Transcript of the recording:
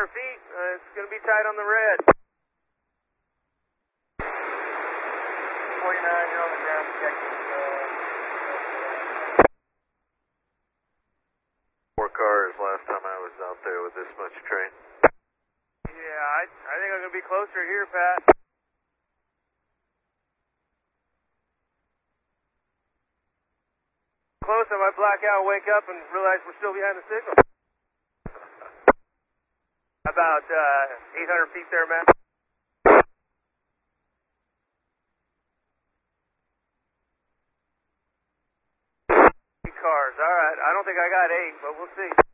feet. It's going to be tight on the red. 49, you're on the ground checking. 4 cars last time I was out there with this much train. Yeah, I think I'm going to be closer here, Pat. Close, I might black out, wake up, and realize we're still behind the signal. About 800 feet there, Matt. Cars, all right. I don't think I got 8, but we'll see.